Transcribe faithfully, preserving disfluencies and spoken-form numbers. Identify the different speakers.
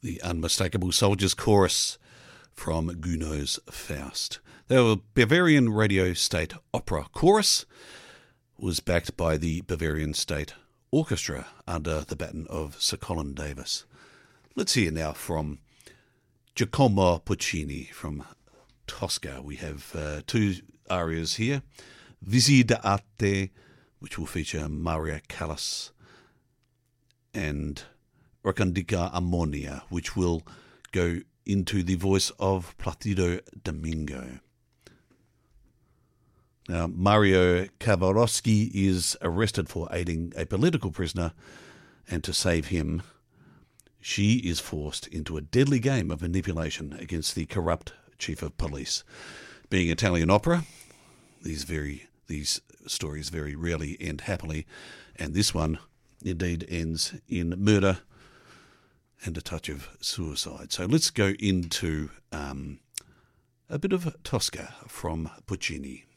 Speaker 1: The Unmistakable Soldiers Chorus from Gounod's Faust. The Bavarian Radio State Opera Chorus was backed by the Bavarian State Orchestra under the baton of Sir Colin Davis. Let's hear now from Giacomo Puccini from Tosca. We have uh, two arias here. Visi d'Arte, which will feature Maria Callas, and Recandica Ammonia, which will go into the voice of Placido Domingo. Now, Mario Kawarowski is arrested for aiding a political prisoner, and to save him, she is forced into a deadly game of manipulation against the corrupt chief of police. Being Italian opera, these very these stories very rarely end happily, and this one indeed ends in murder and a touch of suicide. So let's go into um, a bit of Tosca from Puccini.